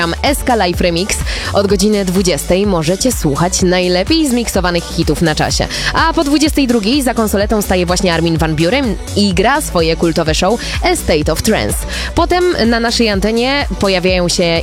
SK Live Remix. Od godziny 20 możecie słuchać najlepiej zmiksowanych hitów na czasie. A po 22 za konsoletą staje właśnie Armin van Buuren i gra swoje kultowe show A State of Trance. Potem na naszej antenie pojawiają się